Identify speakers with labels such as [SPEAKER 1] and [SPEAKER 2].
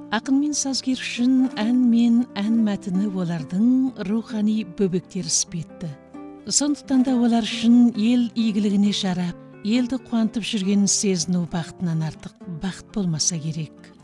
[SPEAKER 1] Ақын мен сазгер үшін ән мен ән мәтіні олардың рухани бөбектер іспетті. Сондықтан да олар үшін ел игілігіне жарап, елді қуантып жүрген сезіну бақытынан артық бақыт болмаса керек.